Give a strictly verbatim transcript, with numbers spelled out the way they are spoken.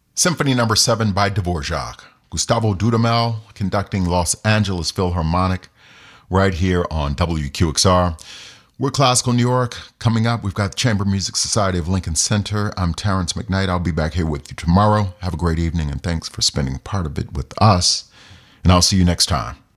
Symphony Number seven by Dvorak. Gustavo Dudamel conducting Los Angeles Philharmonic right here on W Q X R. We're Classical New York. Coming up, we've got the Chamber Music Society of Lincoln Center. I'm Terrence McKnight. I'll be back here with you tomorrow. Have a great evening, and thanks for spending part of it with us. And I'll see you next time.